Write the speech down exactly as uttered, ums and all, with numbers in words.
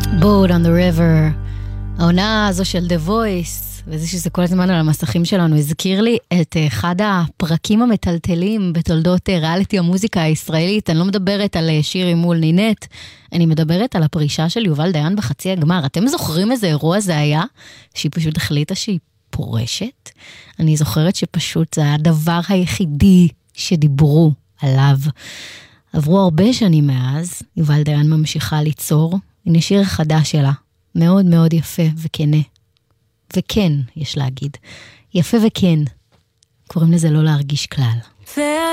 Boat on the River, העונה הזו של The Voice, וזה שזה כל הזמן על המסכים שלנו, הזכיר לי את אחד הפרקים המטלטלים בתולדות ריאליטי המוזיקה הישראלית. אני לא מדברת על שירי מול נינט, אני מדברת על הפרישה של יובל דיין בחצי הגמר. אתם זוכרים איזה אירוע זה היה? שהיא פשוט החליטה שהיא פורשת? אני זוכרת שפשוט זה היה הדבר היחידי שדיברו עליו. עברו הרבה שנים מאז, יובל דיין ממשיכה ליצור, הנה שיר חדש שלה, מאוד מאוד יפה וכנה. וכן, יש להגיד. יפה וכן. קוראים לזה לא להרגיש כלל.